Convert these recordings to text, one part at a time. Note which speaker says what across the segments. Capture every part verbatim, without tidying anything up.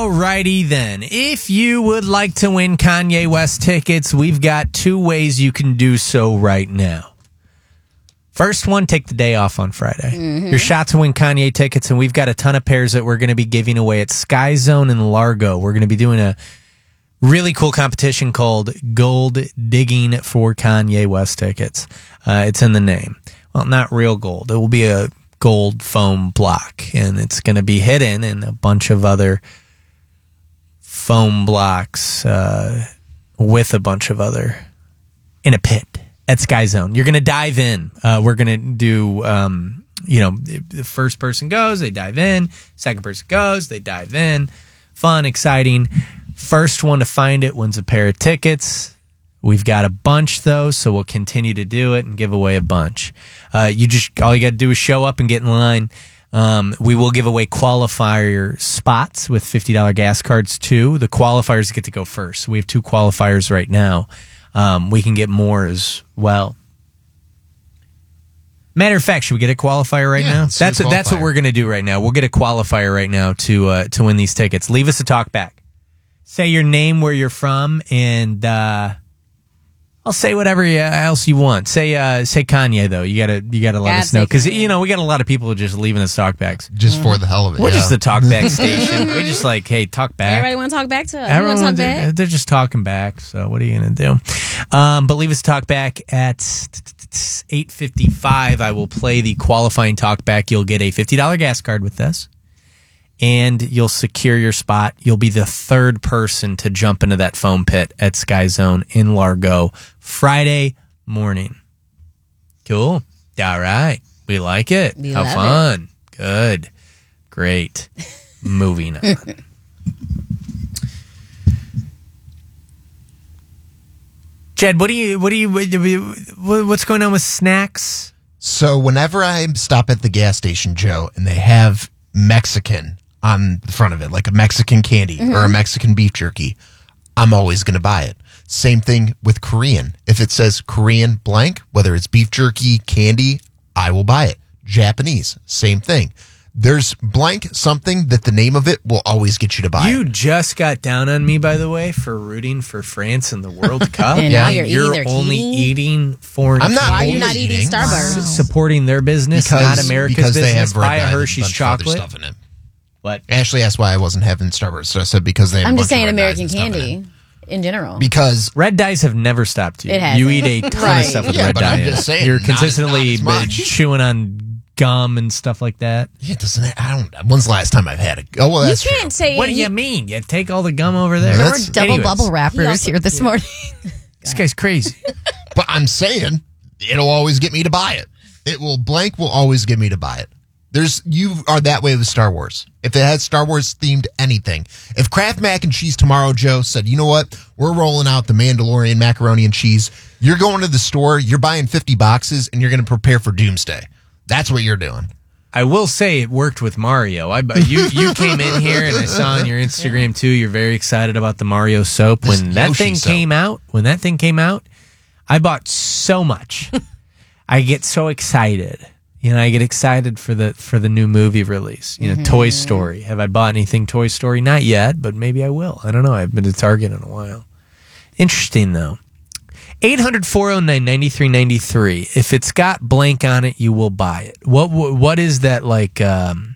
Speaker 1: Alrighty then. If you would like to win Kanye West tickets, we've got two ways you can do so right now. First one, take the day off on Friday. Mm-hmm. Your shot to win Kanye tickets, and we've got a ton of pairs that we're going to be giving away at Sky Zone in Largo. We're going to be doing a really cool competition called Gold Digging for Kanye West tickets. Uh, it's in the name. Well, not real gold. It will be a gold foam block, and it's going to be hidden in a bunch of other foam blocks uh, with a bunch of other in a pit at Sky Zone. You're going to dive in. Uh, we're going to do, um, you know, the first person goes, they dive in. Second person goes, they dive in. Fun, exciting. First one to find it wins a pair of tickets. We've got a bunch, though, so we'll continue to do it and give away a bunch. Uh, you just all you got to do is show up and get in line. Um, we will give away qualifier spots with fifty dollars gas cards, too. The qualifiers get to go first. We have two qualifiers right now. Um, we can get more as well. Matter of fact, should we get a qualifier right yeah, now? That's a, that's what we're going to do right now. We'll get a qualifier right now to uh, to win these tickets. Leave us a talk back. Say your name, where you're from, and... Uh, I'll say whatever else you want. Say uh, say Kanye though. You gotta you gotta let
Speaker 2: Gotta
Speaker 1: us know
Speaker 2: say
Speaker 1: because
Speaker 2: Kanye.
Speaker 1: you know we got a lot of people just leaving us talkbacks.
Speaker 3: Just for the hell of it.
Speaker 1: We're
Speaker 3: yeah.
Speaker 1: just the talkback station. We're just like, hey, talk back.
Speaker 2: Everybody want to talk back to us.
Speaker 1: Everyone
Speaker 2: want to talk
Speaker 1: they're,
Speaker 2: back?
Speaker 1: they're just talking back. So what are you gonna do? Um, but leave us a talk back at eight fifty-five. I will play the qualifying talk back. You'll get a fifty dollars gas card with this. And you'll secure your spot. You'll be the third person to jump into that foam pit at Sky Zone in Largo Friday morning. Cool. All right. We like it.
Speaker 2: We
Speaker 1: How
Speaker 2: love
Speaker 1: fun. It. Good. Great. Moving on. Jed, what do you, what do you, what do you, what's going on with snacks?
Speaker 3: So whenever I stop at the gas station, Joe, and they have Mexican on the front of it, like a Mexican candy mm-hmm. or a Mexican beef jerky, I'm always going to buy it. Same thing with Korean. If it says Korean blank, whether it's beef jerky, candy, I will buy it. Japanese, same thing. There's blank something that the name of it will always get you to buy
Speaker 1: you
Speaker 3: it.
Speaker 1: You just got down on me, by the way, for rooting for France in the World Cup.
Speaker 2: And
Speaker 1: yeah,
Speaker 2: now you're
Speaker 1: you're
Speaker 2: eating their
Speaker 1: only
Speaker 2: candy?
Speaker 1: eating foreign.
Speaker 3: I'm not.
Speaker 2: Why are
Speaker 3: only
Speaker 2: you not eating
Speaker 3: eating
Speaker 2: Starburst?
Speaker 1: S- supporting their business,
Speaker 3: because,
Speaker 1: not America's
Speaker 3: because
Speaker 1: business.
Speaker 3: they have
Speaker 1: Buy a
Speaker 3: red
Speaker 1: Hershey's
Speaker 3: and a bunch of other
Speaker 1: chocolate.
Speaker 3: stuff in it.
Speaker 1: What?
Speaker 3: Ashley asked why I wasn't having Starburst, so I said because they. Have
Speaker 2: I'm
Speaker 3: a
Speaker 2: just
Speaker 3: bunch
Speaker 2: saying
Speaker 3: of red dyes
Speaker 2: American
Speaker 3: and stuff in
Speaker 2: candy
Speaker 3: it.
Speaker 2: in general.
Speaker 3: Because
Speaker 1: Red dyes have never stopped you.
Speaker 2: It hasn't.
Speaker 1: You eat a ton
Speaker 2: Right.
Speaker 1: of stuff with
Speaker 3: Yeah,
Speaker 1: red
Speaker 3: but
Speaker 1: dye.
Speaker 3: I'm
Speaker 1: in
Speaker 3: just
Speaker 1: it.
Speaker 3: saying,
Speaker 1: You're
Speaker 3: not-
Speaker 1: consistently
Speaker 3: not as much.
Speaker 1: chewing on gum and stuff like that.
Speaker 3: yeah, doesn't it? I don't. When's the last time I've had it? Oh well, that's
Speaker 2: you can't
Speaker 3: true.
Speaker 2: say
Speaker 1: What do
Speaker 2: you
Speaker 1: you mean? You take all the gum over there.
Speaker 3: There
Speaker 4: There
Speaker 3: That's-
Speaker 4: were double
Speaker 1: Anyways,
Speaker 4: bubble
Speaker 2: He
Speaker 4: wrappers
Speaker 2: also-
Speaker 4: here this morning.
Speaker 1: This guy's crazy.
Speaker 3: But I'm saying it'll always get me to buy it. It will blank will always get me to buy it. There's you are that way with Star Wars. If it had Star Wars themed anything, if Kraft Mac and Cheese tomorrow, Joe said, you know what, we're rolling out the Mandalorian macaroni and cheese. You're going to the store, you're buying fifty boxes, and you're going to prepare for Doomsday. That's what you're doing.
Speaker 1: I will say it worked with Mario. I you you came in here and I saw on your Instagram too. You're very excited about the Mario soap.
Speaker 3: This
Speaker 1: When that
Speaker 3: Yoshi
Speaker 1: thing
Speaker 3: soap.
Speaker 1: came out, when that thing came out, I bought so much. I get so excited. You know, I get excited for the for the new movie release. You know, mm-hmm. Toy Story. Have I bought anything Toy Story? Not yet, but maybe I will. I don't know. I've been to Target in a while. Interesting though. eight hundred, four oh nine, nine three nine three. If it's got blank on it, you will buy it. What what is that like um,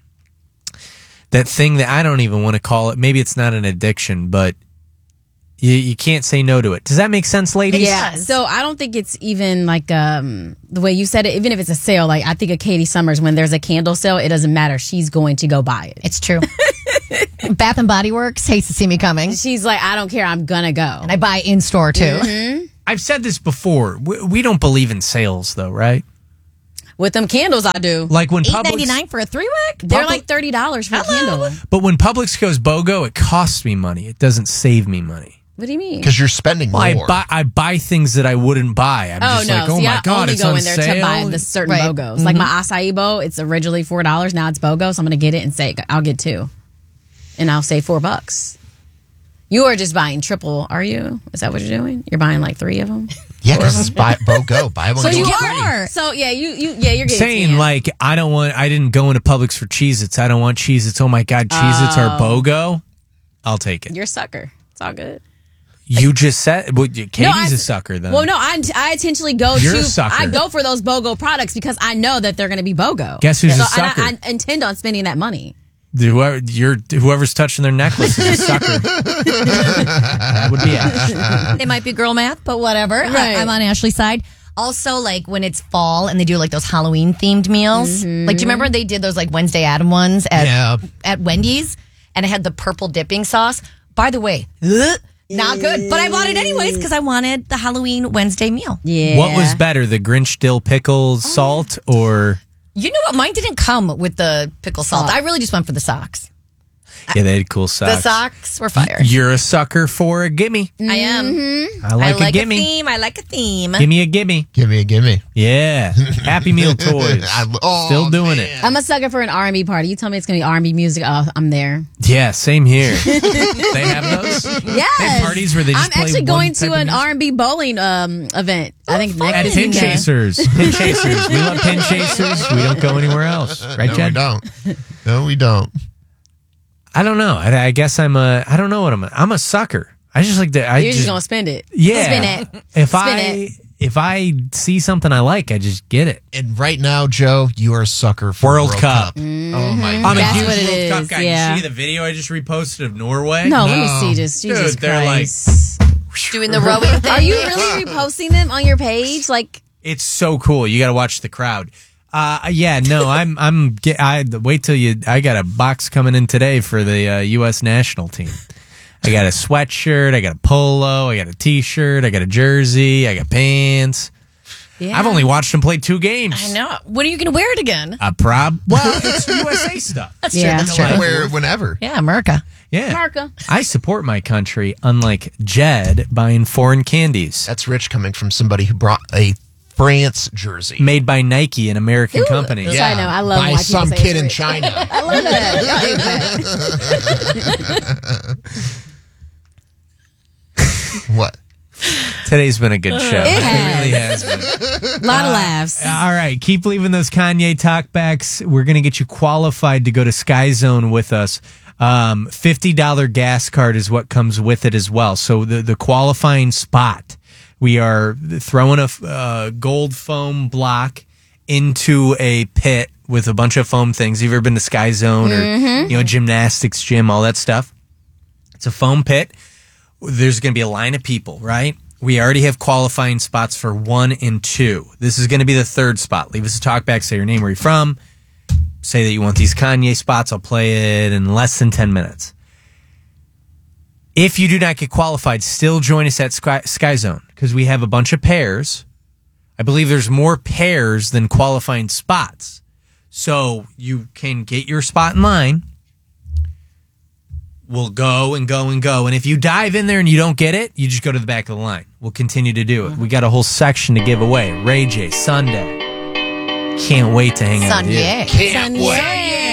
Speaker 1: that thing that I don't even want to call it? Maybe it's not an addiction, but you, you can't say no to it. Does that make sense, ladies?
Speaker 2: Yeah. So I don't think it's even like um, the way you said it. Even if it's a sale, like I think of Katie Summers when there's a candle sale, it doesn't matter. She's going to go buy it.
Speaker 4: It's true. Bath and Body Works hates to see me coming.
Speaker 2: She's like, I don't care. I'm gonna go.
Speaker 4: And I buy in store too.
Speaker 2: Mm-hmm.
Speaker 1: I've said this before. We, we don't believe in sales, though, right?
Speaker 2: With them candles, I do.
Speaker 1: Like when
Speaker 4: eight
Speaker 1: Publix,
Speaker 4: ninety nine for a three wick.
Speaker 2: They're
Speaker 1: Publi-
Speaker 2: like thirty dollars for a candle.
Speaker 1: but when Publix goes BOGO, it costs me money. It doesn't save me money.
Speaker 2: What do you mean?
Speaker 3: Because you're spending
Speaker 1: Well,
Speaker 3: more.
Speaker 1: I buy I buy things that I wouldn't buy. I'm
Speaker 2: Oh
Speaker 1: just
Speaker 2: no!
Speaker 1: like, oh
Speaker 2: See,
Speaker 1: my
Speaker 2: I
Speaker 1: god,
Speaker 2: only
Speaker 1: it's
Speaker 2: go
Speaker 1: on
Speaker 2: in there
Speaker 1: sale.
Speaker 2: to buy the certain
Speaker 4: Right.
Speaker 2: BOGOs. Like my acai bowl, it's originally four dollars. Now it's BOGO, so I'm gonna get it and say I'll get two, and I'll save four bucks. You are just buying triple, are you? Is that what you're doing? You're buying like three of them.
Speaker 3: yeah, because it's buy, bro, go buy one.
Speaker 2: So
Speaker 3: get
Speaker 2: you
Speaker 3: one
Speaker 2: are.
Speaker 3: free.
Speaker 2: So yeah, you you yeah you're getting
Speaker 1: saying
Speaker 2: ten.
Speaker 1: like I don't want I didn't go into Publix for Cheez-Its. I don't want Cheez-Its. Oh my god, Cheez-Its are
Speaker 2: Oh.
Speaker 1: BOGO. I'll take it.
Speaker 2: You're a sucker. It's all good.
Speaker 1: You just said well, Katie's
Speaker 2: No, I-
Speaker 1: a sucker, then.
Speaker 2: Well, no, I, I intentionally go
Speaker 1: You're
Speaker 2: to
Speaker 1: a sucker.
Speaker 2: I go for those BOGO products because I know that they're going to be BOGO.
Speaker 1: Guess who's
Speaker 2: so,
Speaker 1: a sucker?
Speaker 2: And I, I intend on spending that money.
Speaker 1: Whoever, you're, whoever's touching their necklace is a sucker. That would be Ash.
Speaker 4: It might be girl math, but whatever.
Speaker 2: Right.
Speaker 4: I, I'm on Ashley's side. Also, like when it's fall and they do like those Halloween themed meals.
Speaker 2: Mm-hmm.
Speaker 4: Like, do you remember they did those like Wednesday Adam ones at
Speaker 3: Yeah.
Speaker 4: at Wendy's, and it had the purple dipping sauce. By the way, ugh, not good, but I bought it anyways because I wanted the Halloween Wednesday meal.
Speaker 2: Yeah.
Speaker 1: What was better, the Grinch dill pickle salt or...
Speaker 4: You know what? Mine didn't come with the pickle salt. I really just went for the socks.
Speaker 1: Yeah, they had cool socks.
Speaker 4: The socks were fire.
Speaker 1: You're a sucker for a gimme.
Speaker 4: I am.
Speaker 1: I like,
Speaker 4: I like
Speaker 1: a
Speaker 4: a
Speaker 1: gimme.
Speaker 4: theme. I like a theme.
Speaker 1: Give me a gimme.
Speaker 3: Gimme a gimme.
Speaker 1: Yeah. Happy Meal toys.
Speaker 3: I- oh,
Speaker 1: Still doing
Speaker 3: man.
Speaker 1: it.
Speaker 2: I'm a sucker for an R and B party. You tell me it's going to be R and B music. Oh, I'm there.
Speaker 1: Yeah, same here. They have those?
Speaker 2: Yes.
Speaker 1: They have parties where they just
Speaker 2: I'm
Speaker 1: play
Speaker 2: actually
Speaker 1: one
Speaker 2: going
Speaker 1: type
Speaker 2: to
Speaker 1: of
Speaker 2: an
Speaker 1: music?
Speaker 2: R and B bowling um, event. I think
Speaker 4: fun.
Speaker 2: next
Speaker 1: At Pin
Speaker 2: weekend.
Speaker 1: Chasers. Pin Chasers. We love Pin Chasers. We don't go anywhere else. Right,
Speaker 3: No, we
Speaker 1: Jen?
Speaker 3: don't. No, we don't.
Speaker 1: I don't know. I, I guess I'm a, I don't know what I'm a, I'm a sucker. I just like to, I
Speaker 2: You're just,
Speaker 1: just,
Speaker 2: going to spend it.
Speaker 1: yeah.
Speaker 2: Spin it.
Speaker 1: If
Speaker 2: Spin
Speaker 1: I,
Speaker 2: it.
Speaker 1: if I see something I like, I just get it.
Speaker 3: And right now, Joe, you are a sucker for
Speaker 1: World
Speaker 3: World,
Speaker 1: Cup.
Speaker 3: Cup. Oh my
Speaker 1: I'm
Speaker 3: god.
Speaker 1: a
Speaker 2: That's
Speaker 1: huge
Speaker 2: what it
Speaker 1: World Cup
Speaker 2: is,
Speaker 1: guy.
Speaker 2: yeah.
Speaker 1: You see the video I just reposted of Norway?
Speaker 2: No, let me
Speaker 3: No.
Speaker 2: see this. Jesus
Speaker 1: Dude, they're like-
Speaker 2: Christ.
Speaker 4: Doing the rowing thing.
Speaker 2: Are you really reposting them on your page? Like,
Speaker 1: It's so cool. You got to watch the crowd. Uh, yeah, no, I'm, I'm, get, I wait till you, I got a box coming in today for the uh, U S national team. I got a sweatshirt, I got a polo, I got a t-shirt, I got a jersey, I got pants.
Speaker 2: yeah.
Speaker 1: I've only watched them play two games.
Speaker 4: I know. When are you going to wear it again?
Speaker 1: A prob, well, it's U S A stuff.
Speaker 4: That's
Speaker 2: Yeah.
Speaker 4: true. That's true.
Speaker 3: Where, whenever.
Speaker 4: Yeah, America.
Speaker 1: Yeah.
Speaker 2: America.
Speaker 1: I support my country, unlike Jed buying foreign candies.
Speaker 3: That's rich coming from somebody who brought a France jersey.
Speaker 1: Made by Nike, an American company.
Speaker 2: Yeah. Side note, I love
Speaker 3: by
Speaker 2: white people
Speaker 3: some
Speaker 2: say
Speaker 3: kid
Speaker 2: it's
Speaker 3: in
Speaker 2: rich.
Speaker 3: China.
Speaker 2: I love that.
Speaker 3: What?
Speaker 1: Today's been a good show.
Speaker 2: It has.
Speaker 1: really has been.
Speaker 2: A lot of laughs.
Speaker 1: All right, keep leaving those Kanye talkbacks. We're going to get you qualified to go to Sky Zone with us. Um, fifty dollars gas card is what comes with it as well. So the, the qualifying spot, we are throwing a uh, gold foam block into a pit with a bunch of foam things. Have you ever been to Sky Zone or you know gymnastics gym, all that stuff? It's a foam pit. There's going to be a line of people, right? We already have qualifying spots for one and two. This is going to be the third spot. Leave us a talkback, say your name, where you're from. Say that you want these Kanye spots. I'll play it in less than ten minutes. If you do not get qualified, still join us at Sky, Sky Zone because we have a bunch of pairs. I believe there's more pairs than qualifying spots. So you can get your spot in line. We'll go and go and go. And if you dive in there and you don't get it, you just go to the back of the line. We'll continue to do it. We got a whole section to give away. Ray J, Sunday. Can't wait to hang out with you.
Speaker 4: Sunday.
Speaker 3: Can't wait.